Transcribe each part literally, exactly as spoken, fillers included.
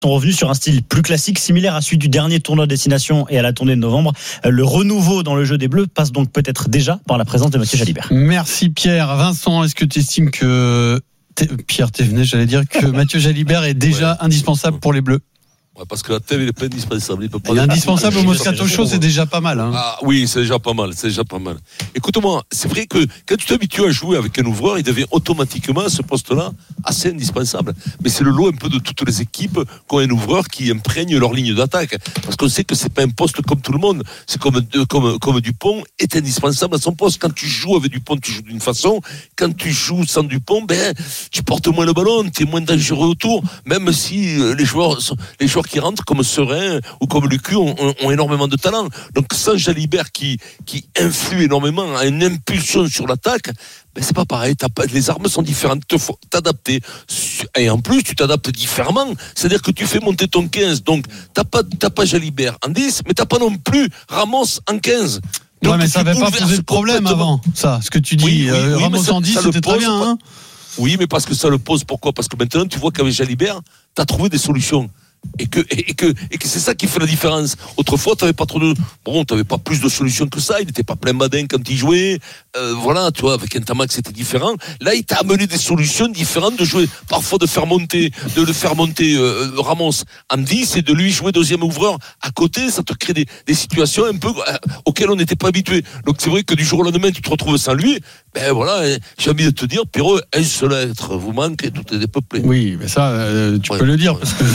sont revenus sur un style plus classique, similaire à celui du dernier tournoi de destination et à la tournée de novembre. Le renouveau dans le jeu des Bleus passe donc peut-être déjà par la présence de Mathieu Jalibert. Merci Pierre. Vincent, est-ce que tu estimes que T'es... Pierre Thévenet, j'allais dire que Mathieu Jalibert est déjà ouais. indispensable pour les Bleus? Ouais, parce que la T V, il est pas indispensable. Il peut pas il est indispensable au Moscato Show, c'est déjà pas mal. Hein. Ah oui, c'est déjà pas mal, c'est déjà pas mal. Écoute-moi, c'est vrai que quand tu t'habitues à jouer avec un ouvreur, il devient automatiquement à ce poste-là assez indispensable. Mais c'est le lot un peu de toutes les équipes qui ont un ouvreur qui imprègne leur ligne d'attaque. Parce qu'on sait que c'est pas un poste comme tout le monde. C'est comme, comme, comme Dupont est indispensable à son poste. Quand tu joues avec Dupont, tu joues d'une façon. Quand tu joues sans Dupont, ben, tu portes moins le ballon, tu es moins dangereux autour. Même si les joueurs, les joueurs qui rentrent comme Serein ou comme Lucu ont, ont, ont énormément de talent. Donc sans Jalibert qui, qui influe énormément, a une impulsion sur l'attaque, ben c'est pas pareil. T'as pas, les armes sont différentes, il faut t'adapter. Et en plus, tu t'adaptes différemment. C'est-à-dire que tu fais monter ton quinze. Donc t'as pas, t'as pas Jalibert en dix, mais t'as pas non plus Ramos en quinze. Donc, ouais, mais ça n'avait pas posé de problème avant, ça, ce que tu dis. Oui, oui, euh, oui, Ramos en dix, c'était très bien. Hein. Oui, mais parce que ça le pose. Pourquoi ? Parce que maintenant, tu vois qu'avec Jalibert, t'as trouvé des solutions. Et que, et que, et que c'est ça qui fait la différence. Autrefois, t'avais pas trop de, bon, t'avais pas plus de solutions que ça. Il n'était pas plein badin quand il jouait. Euh, voilà, tu vois, avec Ntamak, c'était différent. Là, il t'a amené des solutions différentes de jouer, parfois de faire monter, de le faire monter, euh, Ramos en dix et de lui jouer deuxième ouvreur à côté. Ça te crée des, des situations un peu, euh, auxquelles on n'était pas habitué. Donc, c'est vrai que du jour au lendemain, tu te retrouves sans lui. Ben voilà, j'ai envie de te dire, Pierrot, un seul être vous manque et tout est dépeuplé. Oui, mais ça, euh, tu ouais, peux le dire, ouais. parce que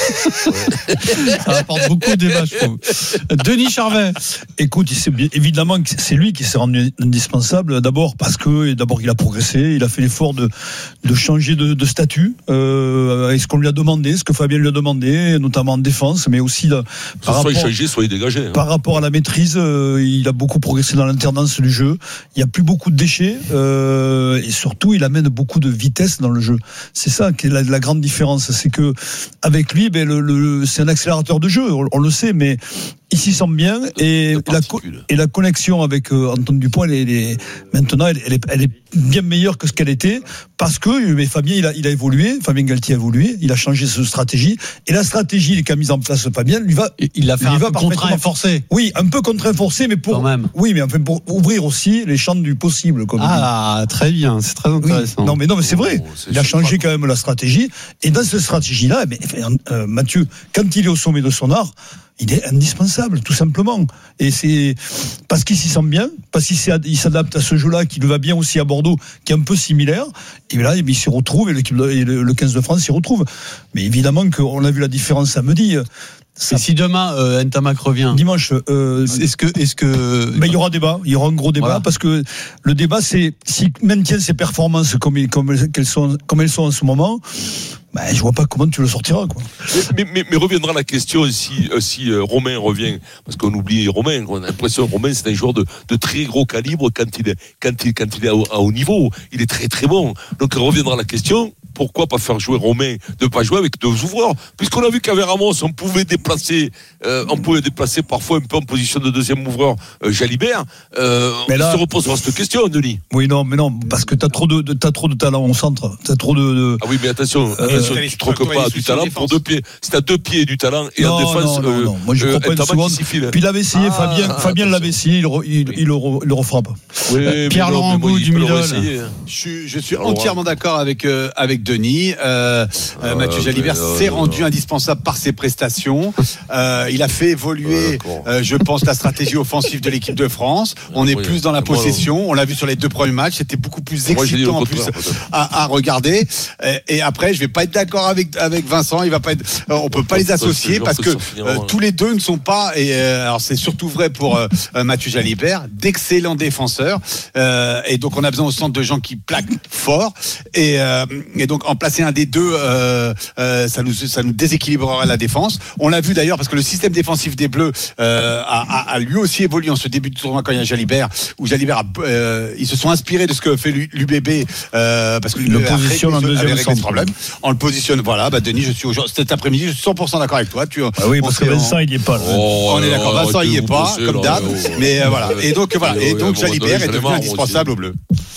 ça apporte beaucoup de débats, je trouve. Denis Charvet. Écoute, c'est bien, évidemment que c'est lui qui s'est rendu indispensable, d'abord parce que, d'abord, il a progressé, il a fait l'effort de, de changer de, de statut, euh, avec ce qu'on lui a demandé, ce que Fabien lui a demandé, notamment en défense, mais aussi de, par, rapport, changer, soit dégagé, hein. par rapport à la maîtrise, euh, il a beaucoup progressé dans l'alternance du jeu. Il n'y a plus beaucoup de déchets. Euh, et surtout il amène beaucoup de vitesse dans le jeu. C'est ça qui est la, la grande différence, c'est que avec lui, ben, le, le, c'est un accélérateur de jeu, on, on le sait, mais il s'y sent bien et la, et la connexion avec euh, Antoine Dupont, elle est, elle est, maintenant, elle, elle, est, elle est bien meilleure que ce qu'elle était parce que mais Fabien, il a, il a évolué, Fabien Galtier a évolué, il a changé sa stratégie et la stratégie qu'a mise en place Fabien, lui va, il l'a fait un peu contraint forcé. Oui, un peu contraint forcé, mais pour, même. oui, mais enfin pour ouvrir aussi les champs du possible. Comme ah, très bien, c'est très intéressant. Oui. Non, mais non, mais c'est vrai. Oh, c'est il a changé quand même la stratégie et dans cette stratégie-là, mais, euh, Mathieu, quand il est au sommet de son art, il est indispensable, tout simplement. Et c'est parce qu'il s'y sent bien, parce qu'il s'adapte à ce jeu-là, qui lui va bien aussi à Bordeaux, qui est un peu similaire. Et là, il s'y retrouve, et l'équipe de, et le quinze de France s'y retrouve. Mais évidemment qu'on a vu la différence samedi. Ça... Et si demain euh, Ntamak revient dimanche, euh, est-ce que, est-ce que ben, il y aura débat, il y aura un gros débat, voilà. Parce que le débat, c'est s'il maintient ses performances comme, comme, qu'elles sont, comme elles sont en ce moment. Ben, je vois pas comment tu le sortiras, quoi. Mais, mais, mais reviendra la question si, si euh, Romain revient, parce qu'on oublie Romain, on a l'impression que Romain c'est un joueur de, de très gros calibre quand il est, quand il, quand il est à, à haut niveau. Il est très très bon. Donc reviendra la question, pourquoi pas faire jouer Romain, de pas jouer avec deux ouvreurs, puisqu'on a vu qu'avec Ramos on pouvait déplacer, euh, on pouvait déplacer parfois un peu en position de deuxième ouvreur euh, Jalibert. Euh, mais là, on se reposera cette question, Denis. Oui, non, mais non, parce que t'as trop de, de t'as trop de talent au centre, t'as trop de. de... Ah oui, mais attention. Euh, tu ne troques pas du talent pour deux pieds. Si t'as deux pieds et du talent et non, en défense, non, non, euh, non. Moi je euh, crois pas une seconde. Puis il avait essayé, ah, Fabien, ah, Fabien l'avait essayé, il, il, il, il, le, il le refera pas. Oui, euh, Pierre Laurent Gou du Midol. Je, je suis entièrement d'accord avec euh, avec Denis. Euh, euh, Mathieu Jalibert euh, s'est euh, rendu euh, indispensable par ses prestations. Euh, il a fait évoluer, euh, je pense, la stratégie offensive de l'équipe de France. On est oui, plus dans la possession. On l'a vu sur les deux premiers matchs. C'était beaucoup plus excitant en plus à, à regarder. Et, et après, je vais pas être d'accord avec avec Vincent. Il va pas être. On peut pas les associer parce que euh, tous les deux ne sont pas. Et euh, alors c'est surtout vrai pour euh, Mathieu Jalibert, d'excellents défenseurs. Euh, et donc on a besoin au centre de gens qui plaquent fort. Et, euh, et donc en placer un des deux, euh, euh, ça nous ça nous déséquilibrera la défense. On l'a vu d'ailleurs parce que le système défensif des Bleus euh, a, a, a lui aussi évolué en ce début de tournoi quand il y a Jalibert. Où Jalibert, a, euh, ils se sont inspirés de ce que fait l'U B B euh, parce que l'U B B le positionne en deuxième centre. Problème. On le positionne. Voilà, bah Denis, je suis aujourd'hui cet après-midi, je suis cent pour cent d'accord avec toi. Tu, ah oui, parce que Vincent, en... il n'y est pas. Oh, on est d'accord, Vincent, il n'y est pas, comme d'hab. Mais voilà. Et donc, voilà. Et donc, Jalibert est devenu indispensable au Bleu.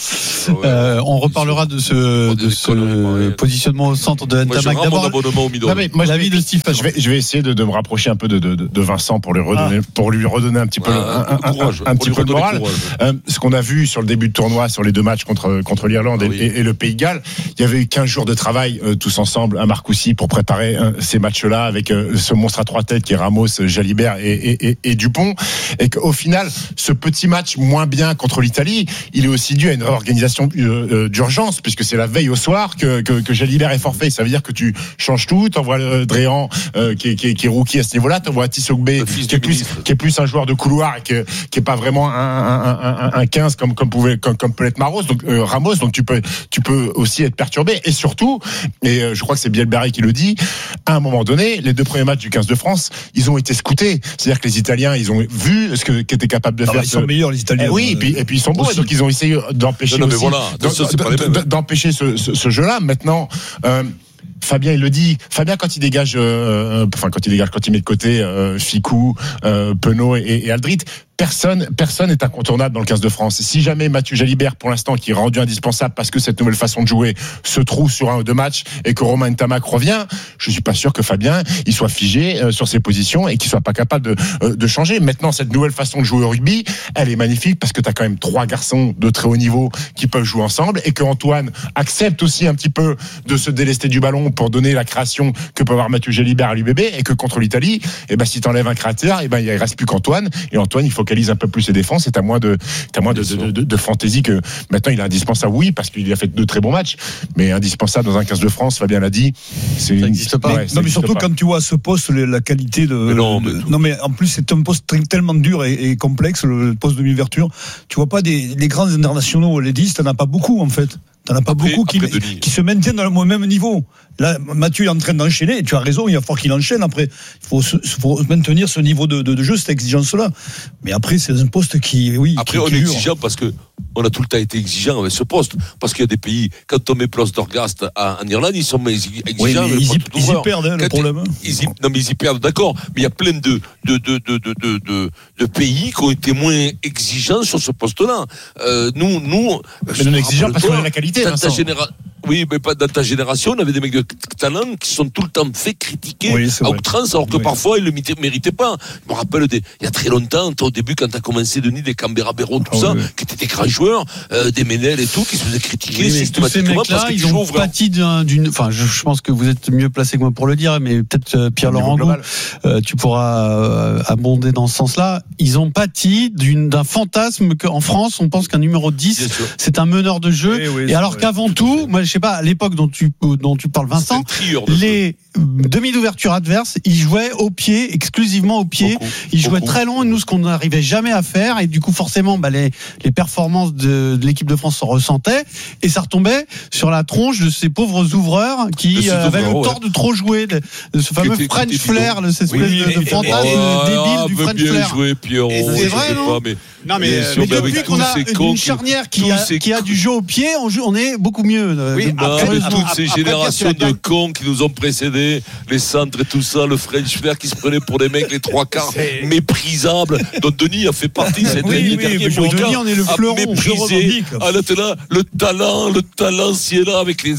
Euh, on reparlera de ce, de ce positionnement au centre de Ntamak. D'abord, non, mais moi, l'avis de Steve. Je vais, je vais essayer de, de me rapprocher un peu de, de, de Vincent pour lui redonner, ah. pour lui redonner un petit peu, ouais, le, un, un, courage, un, un petit peu de morale. Euh, ce qu'on a vu sur le début de tournoi, sur les deux matchs contre, contre l'Irlande ah, et, oui. et, et le Pays de Galles, il y avait eu quinze jours de travail, euh, tous ensemble, à Marcoussis, pour préparer euh, ces matchs-là avec euh, ce monstre à trois têtes qui est Ramos, Jalibert et, et, et, et Dupont. Et qu'au final, ce petit match moins bien contre l'Italie, il est aussi dû à une réorganisation euh, d'urgence, puisque c'est la veille au soir que, que, que Jalibert est forfait. Ça veut dire que tu changes tout, t'envoies euh, Dréan, euh, qui, est, qui, est, qui est rookie à ce niveau-là, t'envoies Tissogbe, qui est plus, qui est plus un joueur de couloir et que, qui est pas vraiment un, un, un, un quinze comme, comme pouvait, comme, comme peut l'être Maros, donc, euh, Ramos, donc tu peux, tu peux aussi être perturbé. Et surtout, et euh, je crois que c'est Bielbarré qui le dit, à un moment donné, les deux premiers matchs du quinze de France, ils ont été scoutés. C'est-à-dire que les Italiens, ils ont vu ce que, qu'étaient capables de ah faire. Bah, ils ce... sont meilleurs, les Italiens. Eh oui, et puis, et puis ils sont bons, donc ils ont essayé d'empêcher non, non, aussi, voilà, d'empêcher, d'empêcher ce, ce, ce jeu-là. Maintenant, euh, Fabien, il le dit. Fabien, quand il dégage, euh, enfin quand il dégage, quand il met de côté euh, Ficou, euh, Penaud et, et Aldrit, personne, personne n'est incontournable dans le quinze de France. Si jamais Mathieu Jalibert, pour l'instant, qui est rendu indispensable parce que cette nouvelle façon de jouer se trouve sur un ou deux matchs et que Romain Ntamak revient, je suis pas sûr que Fabien, il soit figé euh, sur ses positions et qu'il soit pas capable de, euh, de changer. Maintenant, cette nouvelle façon de jouer au rugby, elle est magnifique parce que t'as quand même trois garçons de très haut niveau qui peuvent jouer ensemble et que Antoine accepte aussi un petit peu de se délester du ballon pour donner la création que peut avoir Mathieu Jalibert à l'U B B et que contre l'Italie, eh ben, si t'enlèves un créateur, eh ben, il reste plus qu'Antoine et Antoine, il focalise un peu plus ses défenses et t'as moins de, t'as moins de, de, de, de fantaisie que maintenant il est indispensable, oui, parce qu'il a fait deux très bons matchs, mais indispensable dans un quinze de France, Fabien l'a dit, c'est, ça n'existe pas. Ouais, ça non, mais surtout pas. Quand tu vois à ce poste, la qualité de, mais non, mais, de, non, mais en plus, c'est un poste tellement dur et, et complexe, le poste de mi-ouverture. Tu vois pas des, les grands internationaux, les dix, t'en as pas beaucoup, en fait. T'en as pas après, beaucoup qui, qui se maintiennent dans le même niveau. Là, Mathieu est en train d'enchaîner, et tu as raison, il va falloir qu'il enchaîne après. Il faut, se, faut maintenir ce niveau de, de, de jeu, cette exigence-là. Mais après, c'est un poste qui, oui. Après, qui, on qui est dure. exigeant parce que on a tout le temps été exigeant avec ce poste. Parce qu'il y a des pays, quand on met Place d'Orgast en Irlande, ils sont exigeants. Oui, ils, y, ils y perdent, hein, le problème. Ils y, non, mais ils y perdent, d'accord. Mais il y a plein de, de, de, de, de, de, de, de pays qui ont été moins exigeants sur ce poste-là. Euh, nous, nous. Mais non exigeants parce qu'on a la qualité, Vincent. Généra... Oui, mais pas dans ta génération, on avait des mecs de talent qui sont tout le temps fait critiquer oui, à outrance, alors que oui. parfois ils le méritaient pas. Je me rappelle, des, il y a très longtemps, au début, quand tu as commencé, Denis, des Canberra-Béraud, tout oh, ça, oui. qui étaient des grands joueurs, euh, des Ménel et tout, qui se faisaient critiquer oui, systématiquement parce que ils ont pâti d'une. Enfin, je, je pense que vous êtes mieux placé que moi pour le dire, mais peut-être euh, Pierre-Laurent Gou, euh, tu pourras euh, abonder dans ce sens-là. Ils ont pâti d'une, d'un fantasme qu'en France, on pense qu'un numéro dix, c'est un meneur de jeu. Oui, oui, et alors qu'avant tout, moi, je sais pas, à l'époque dont tu, dont tu parles, Vincent, les demi d'ouverture adverses, ils jouaient au pied, exclusivement au pied. Beaucoup, ils jouaient beaucoup. Très long, nous, ce qu'on n'arrivait jamais à faire. Et du coup, forcément, bah, les, les performances de, de l'équipe de France se ressentaient. Et ça retombait sur la tronche de ces pauvres ouvreurs qui euh, avaient le tort ouais. de trop jouer, de, de ce fameux était, French flair, de cette espèce oui, de, de fantasme oh, débile ah, du French flair. Joué, Pierrot, c'est vrai, non pas, mais, non, mais, euh, mais depuis qu'on a une charnière qui a, qui a du jeu au pied, on, joue, on est beaucoup mieux. Oui, après, toutes ces générations de cons qui nous ont précédés, les centres et tout ça, le French flair qui se prenait pour des mecs les trois quarts méprisables, dont Denis a fait partie. Cette oui, oui, oui, Denis, on est le fleuron. Méprisé. Ah, là, t'es là, le talent, le talent, si est là avec les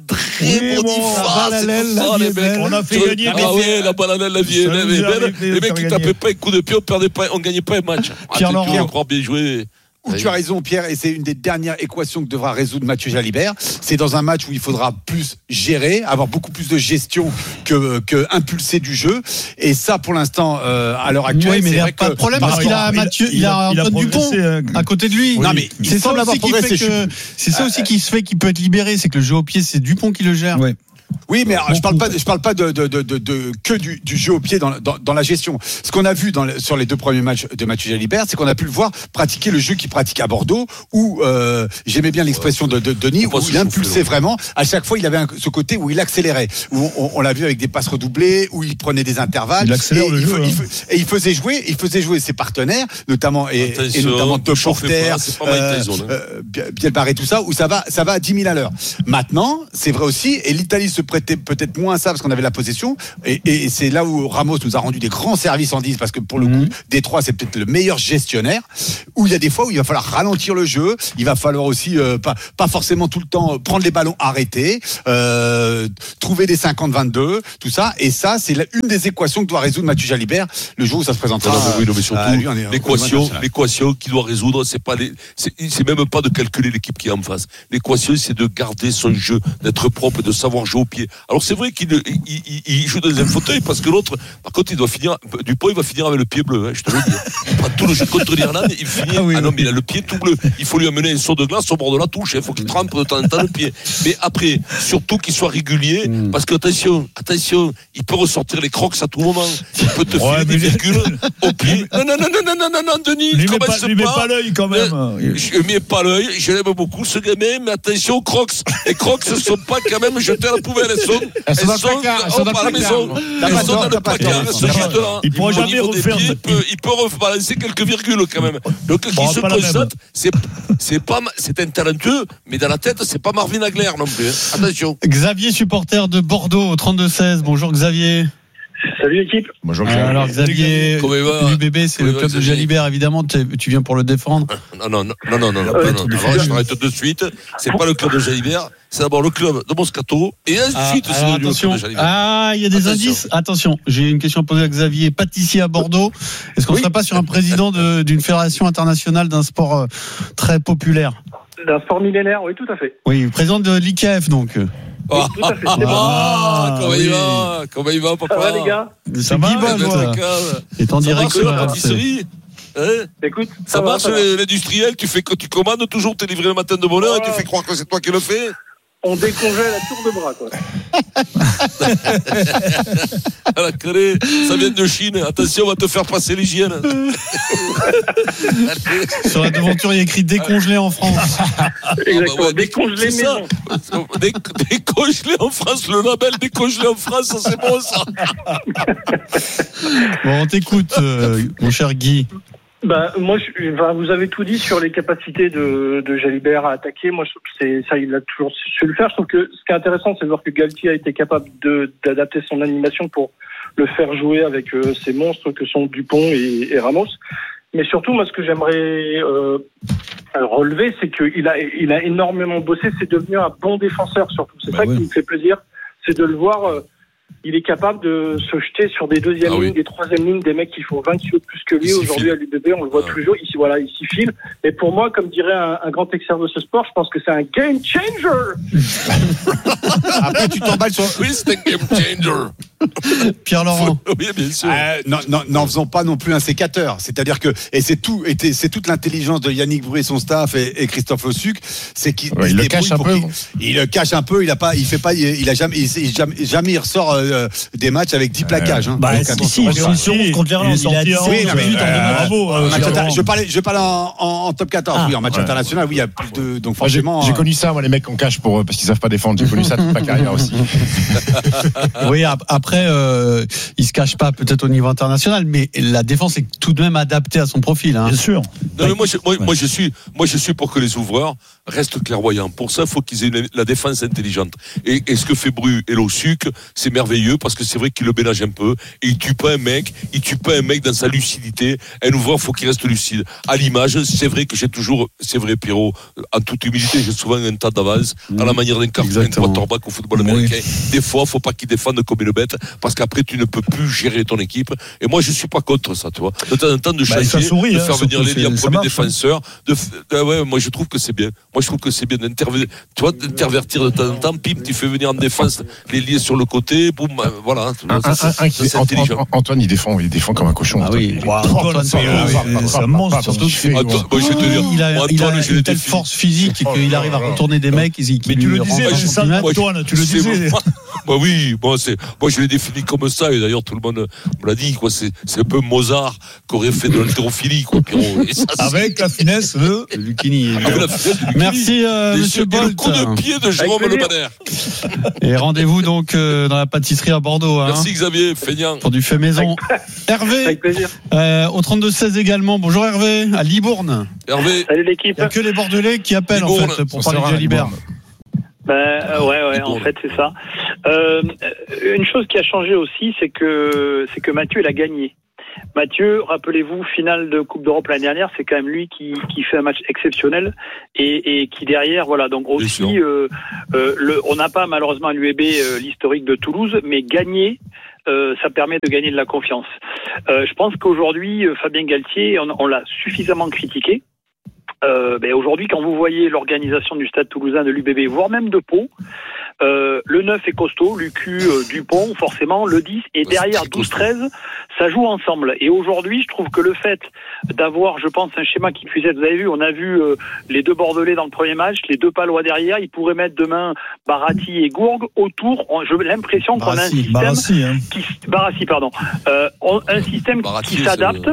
André Boniface. On a fait gagner. Ah ouais, la balle à l'aile, la vie est belle. Les mecs qui tapaient pas un coup de pied, on perdait pas, on gagnait pas un match. Pierre-Laurent, encore bien joué. Où tu as raison, Pierre, et c'est une des dernières équations que devra résoudre Mathieu Jalibert. C'est dans un match où il faudra plus gérer, avoir beaucoup plus de gestion que, que impulser du jeu. Et ça, pour l'instant, euh, à l'heure actuelle, oui, mais c'est il vrai pas que de problème parce qu'il a Mathieu, il, il a Antoine Dupont euh, à côté de lui. Oui. Non, mais c'est ça aussi qui fait que, c'est ça aussi qui se fait qu'il peut être libéré, c'est que le jeu au pied, c'est Dupont qui le gère. Oui. Oui, mais alors, je parle pas, je parle pas de, de, de, de, de que du, du jeu au pied dans, dans, dans la gestion. Ce qu'on a vu dans le, sur les deux premiers matchs de Mathieu Jalibert, c'est qu'on a pu le voir pratiquer le jeu qu'il pratique à Bordeaux, où euh, j'aimais bien l'expression de, de Denis, où il impulsait vraiment. À chaque fois, il avait un, ce côté où il accélérait, où on, on l'a vu avec des passes redoublées, où il prenait des intervalles. Il accélère le il, jeu. Il, hein. il, et il faisait jouer, il faisait jouer ses partenaires, notamment et, et notamment De Porter, euh, euh, Bielbarré, tout ça, où ça va, ça va à dix mille à l'heure. Maintenant, c'est vrai aussi, et l'Italie se se prêtait peut-être moins à ça parce qu'on avait la possession. Et, et c'est là où Ramos nous a rendu des grands services en dix parce que pour le coup, Détroit, c'est peut-être le meilleur gestionnaire. Où il y a des fois où il va falloir ralentir le jeu. Il va falloir aussi euh, pas, pas forcément tout le temps prendre les ballons arrêtés, euh, trouver des cinquante vingt-deux, tout ça. Et ça, c'est la, une des équations que doit résoudre Mathieu Jalibert le jour où ça se présentera. Non, non, mais oui, non, mais surtout, euh, l'équation, l'équation qu'il doit résoudre, c'est pas les, c'est, c'est même pas de calculer l'équipe qui est en face. L'équation, c'est de garder son jeu, d'être propre, de savoir jouer au pied. Alors c'est vrai qu'il il, il, il joue dans un fauteuil parce que l'autre, par contre, il doit finir. Dupont, il va finir avec le pied bleu. Hein, je te le dis. Il prend tout le jeu contre l'Irlande, il finit. Ah, oui, ah non, mais il a le pied tout bleu. Il faut lui amener un saut de glace au bord de la touche. Il faut qu'il trempe de temps en temps le pied. Mais après, surtout qu'il soit régulier, mm. parce que attention, attention, il peut ressortir les crocs à tout moment. Il peut te ouais, filer des virgules au pied. Non, non, non, non, non, non, non, non, Denis. Lui, met pas, lui pas. mets pas l'œil quand même. Je ne mets pas l'œil. Je l'aime beaucoup ce gamin, mais attention aux crocs. Les crocs ne sont pas quand même jetés à la poubelle. Elles sont, elles sont, elles sont à la maison. Elles sont dans le placard. Elles sont juste là. Il pourra jamais refaire. Il peut rebalancer quelques virgules quand même. Donc qui se concentre, c'est c'est pas c'est un talentueux, mais dans la tête c'est pas Marvin Hagler non plus. Attention. Xavier, supporter de Bordeaux au trente-deux seize. Bonjour Xavier. Salut l'équipe. Bonjour Xavier. Alors Xavier, l'U B B c'est le club de Jalibert évidemment. Tu viens pour le défendre. Non non non non non non. non, non, non. Alors, je t'arrête de suite. C'est pas le club de Jalibert. C'est d'abord le club de Moscato et ensuite ah, c'est alors, le attention. club de Jalibert. Ah, il y a des attention. indices. Attention, j'ai une question à poser à Xavier. Pâtissier à Bordeaux. Est-ce qu'on ne oui. serait pas sur un président de, d'une fédération internationale d'un sport euh, très populaire? D'un sport millénaire, oui, tout à fait. Oui, président de l'I K F donc. Oui, tout à fait. C'est bon. Ah, comment oui. il va Comment il va, papa? Ça va, les gars? Ça va, toi. Et en direct sur la pâtisserie. Hein Écoute, ça, ça marche, va, ça l'industriel. Tu fais que tu commandes toujours, t'es livré le matin de bonne heure oh. et tu fais croire que c'est toi qui le fais. On décongèle à tour de bras, quoi. À la carré, ça vient de Chine. Attention, on va te faire passer l'hygiène. Sur la devanture, il y a écrit décongelé en France. Exactement, ah bah ouais, décongelé maison. Dé, décongelé en France, le label décongelé en France, ça c'est bon ça. Bon, on t'écoute, euh, mon cher Guy. Bah, moi, je, bah, vous avez tout dit sur les capacités de, de Jalibert à attaquer. Moi, je trouve que c'est, ça, il a toujours su le faire. Je trouve que ce qui est intéressant, c'est de voir que Galtier a été capable de, d'adapter son animation pour le faire jouer avec euh, ces monstres que sont Dupont et, et Ramos. Mais surtout, moi, ce que j'aimerais euh, relever, c'est qu'il a, il a énormément bossé. C'est devenu un bon défenseur, surtout. C'est bah ça oui. qui me fait plaisir. C'est de le voir... Euh, il est capable de se jeter sur des deuxièmes ah lignes, oui. des troisièmes lignes, des mecs qui font vingt kilos de plus que lui. Aujourd'hui, à l'U B B, on le voit ah. toujours. Ici, voilà, il s'y file. Et pour moi, comme dirait un, un grand expert de ce sport, je pense que c'est un game changer. Après, tu t'emballes sur. Oui, c'est un game changer. Pierre Laurent. Oui, bien sûr. Euh, non, non, n'en faisons pas non plus un sécateur. C'est-à-dire que, et c'est tout, et c'est toute l'intelligence de Yannick Bru et son staff et, et Christophe Ossuc, c'est qu'il ouais, il le cache un peu. Il, il le cache un peu. Il a pas, il fait pas, il, il a jamais, il, il, jamais, jamais il ressort euh, des matchs avec dix plaquages. Hein. Bah, si, si, il est contre l'Irlande. Il a dix-sept bravo. Je parlais, je parlais en, en, en top quatorze. Ah, oui, en match ouais. international, oui, il y a plus de, donc forcément. J'ai, j'ai connu ça, moi, les mecs qu'on cache pour parce qu'ils savent pas défendre. J'ai connu ça toute ma carrière aussi. Oui, après, euh, il se cache pas peut-être au niveau international, mais la défense est tout de même adaptée à son profil. Hein. Bien sûr. Non, mais moi, je, moi, moi, je suis, moi, je suis pour que les ouvreurs restent clairvoyants. Pour ça, il faut qu'ils aient une, la défense intelligente. Et, et ce que fait Bru et Lossuc, c'est merveilleux parce que c'est vrai qu'il le ménage un peu. Et il tue pas un mec, il tue pas un mec dans sa lucidité. Un ouvreur, faut qu'il reste lucide. À l'image, c'est vrai que j'ai toujours, c'est vrai, Pierrot, en toute humilité, j'ai souvent un tas d'avance mmh. à la manière d'un quarterback, un quarterback au football américain. Oui. Des fois, faut pas qu'il défende comme une bête parce qu'après, tu ne peux plus gérer ton équipe. Et moi, je suis pas contre ça, tu vois. De temps en temps, de changer, bah, sourit, de faire hein, venir les liens premier défenseur. De, de, ouais, moi, je trouve que c'est bien. Moi, je trouve que c'est bien d'intervertir, tu vois, d'intervertir de temps en temps. Pim, tu fais venir en défense les liés sur le côté. Boum, voilà. Ça, c'est, un, c'est, c'est intelligent. Antoine, il défend, il défend comme un cochon. Ah oui. Antoine, c'est un monstre. Surtout il a, il a une telle force physique qu'il arrive à retourner des mecs. Mais tu le disais, Antoine, tu le disais. Bah oui, bon, c'est, moi je l'ai défini comme ça, et d'ailleurs tout le monde me l'a dit, quoi. C'est, c'est un peu Mozart qui aurait fait de l'haltérophilie, quoi, Pierrot. Et ça, avec la finesse de Lucchini. Merci, euh, monsieur Bolt. Le coup de pied de Jérôme Le Banner. Et rendez-vous donc euh, dans la pâtisserie à Bordeaux. Hein, merci Xavier, feignant. Pour du fait maison. Avec... Hervé. Avec plaisir. Euh, au trente-deux seize également. Bonjour Hervé, à Libourne. Hervé. Salut l'équipe. Il n'y a que les Bordelais qui appellent Libourne, en fait pour parler de Jalibert. Ben euh, ouais ouais en fait c'est ça. Euh, une chose qui a changé aussi, c'est que c'est que Mathieu il a gagné. Mathieu, rappelez-vous, finale de Coupe d'Europe l'année dernière, c'est quand même lui qui, qui fait un match exceptionnel et, et qui derrière, voilà, donc aussi, euh, euh, le, on n'a pas malheureusement à l'U E B euh, l'historique de Toulouse, mais gagner, euh, ça permet de gagner de la confiance. Euh, je pense qu'aujourd'hui, euh, Fabien Galtier, on, on l'a suffisamment critiqué. Euh, ben aujourd'hui, quand vous voyez l'organisation du Stade Toulousain, de l'U B B, voire même de Pau, euh, le neuf est costaud, l'U Q euh, Dupont, forcément, le dix, et derrière douze treize, ça joue ensemble. Et aujourd'hui, je trouve que le fait d'avoir, je pense, un schéma qui puisse être, vous avez vu, on a vu euh, les deux Bordelais dans le premier match, les deux Palois derrière, ils pourraient mettre demain Barati et Gourgue autour. J'ai l'impression qu'on a un système Barassi, hein. qui, Barassi, pardon, euh, un système Barassi, qui s'adapte.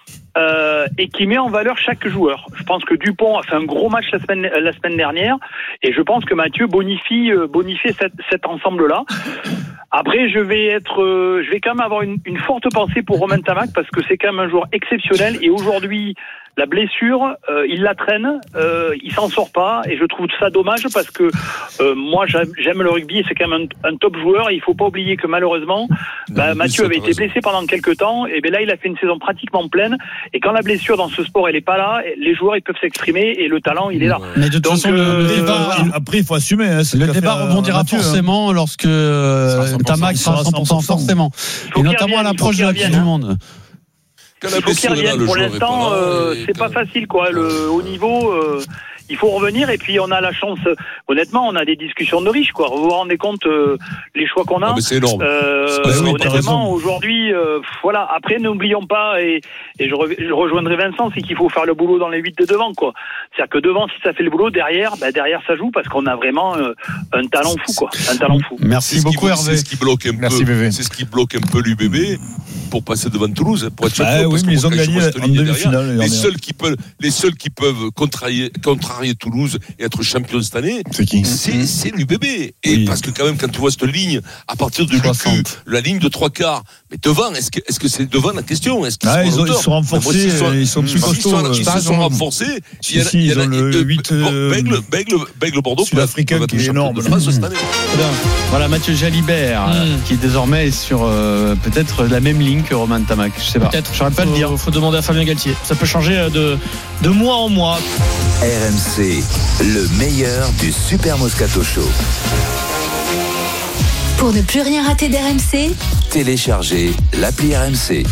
Euh, et qui met en valeur chaque joueur. Je pense que Dupont a fait un gros match la semaine, la semaine dernière, et je pense que Mathieu bonifie, bonifie cet, cet ensemble-là. Après, je vais être, euh, je vais quand même avoir une, une forte pensée pour Romain Tamac, parce que c'est quand même un joueur exceptionnel, et aujourd'hui, la blessure, euh, il la traîne, euh, il s'en sort pas, et je trouve ça dommage parce que euh, moi j'aime, j'aime le rugby et c'est quand même un, un top joueur, et il faut pas oublier que malheureusement bah, Mathieu avait été blessé pendant quelques temps, et ben là il a fait une saison pratiquement pleine, et quand la blessure dans ce sport elle est pas là, les joueurs ils peuvent s'exprimer et le talent il est là. Mais de toute Donc, façon euh, le débat, euh, après il faut assumer, hein, le débat rebondira forcément hein. lorsque euh, Tamac sera à cent pour cent forcément, et notamment à l'approche de la Coupe du Monde. Il faut qu'il revienne. Pour l'instant, euh, c'est pas facile, quoi. Le haut niveau, euh, il faut revenir. Et puis, on a la chance. Honnêtement, on a des discussions de riches, quoi. Vous vous rendez compte euh, les choix qu'on a. Ah, mais c'est énorme. Euh, c'est oui, honnêtement, aujourd'hui, euh, voilà. Après, n'oublions pas, et, et je, re, je rejoindrai Vincent, c'est qu'il faut faire le boulot dans les huit de devant, quoi. C'est-à-dire que devant, si ça fait le boulot, derrière, bah, derrière, ça joue parce qu'on a vraiment euh, un talent fou, quoi. Un talent fou. Merci c'est beaucoup, qui, Hervé. C'est ce qui bloque un Merci, peu. Bébé. C'est ce qui bloque un peu l'U B B pour passer devant Toulouse, pour être bah, champion. oui, mais ils ont gagné en demi-finale. Les seuls qui peuvent, les seuls qui peuvent contrarier, contrarier Toulouse et être champion cette année, c'est qui? C'est, c'est l'U B B. Et oui. parce que quand même, quand tu vois cette ligne, à partir de l'U Q, la ligne de trois quarts, mais devant, est-ce que, est-ce que c'est devant la question? Est-ce qu'ils ah, sont, ils, ont, ils sont renforcés, ils sont, ils sont plus costauds. Ils se sont renforcés. Si, si, ils ont le huit. Bègle, Bègle, Bègle Bordeaux. Sud-africain qui est énorme. Voilà, Mathieu Jalibert, mm. qui est désormais sur euh, peut-être la même ligne que Romain Tamac. Je sais pas. Peut-être. J'aurais pas faut, le dire. Faut demander à Fabien Galtier. Ça peut changer de, de mois en mois. R M C, le meilleur du Super Moscato Show. Pour ne plus rien rater d'R M C, téléchargez l'appli R M C.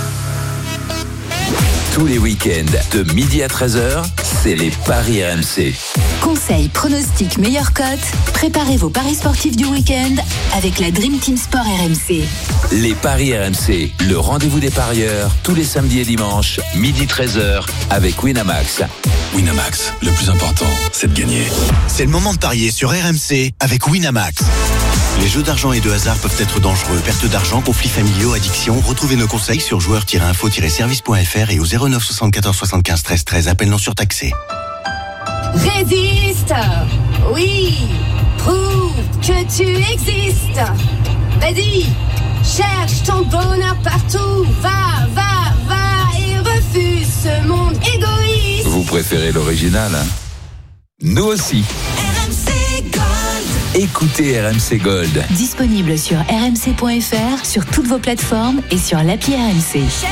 Tous les week-ends, de midi à treize heures, c'est les paris R M C. Conseils, pronostics, meilleures cotes. Préparez vos paris sportifs du week-end avec la Dream Team Sport R M C. Les paris R M C, le rendez-vous des parieurs, tous les samedis et dimanches, midi treize heures, avec Winamax. Winamax, le plus important, c'est de gagner. C'est le moment de parier sur R M C avec Winamax. Les jeux d'argent et de hasard peuvent être dangereux. Perte d'argent, conflits familiaux, addiction. Retrouvez nos conseils sur joueurs tiret info tiret service point f r et au zéro neuf soixante-quatorze soixante-quinze treize treize. Appel non surtaxé. Résiste. Oui. Prouve que tu existes. Vas-y. Cherche ton bonheur partout. Va, va, va et refuse ce monde égoïste. Vous préférez l'original, hein? Nous aussi. R M C Gold. Écoutez R M C Gold. Disponible sur r m c point f r, sur toutes vos plateformes et sur l'appli R M C.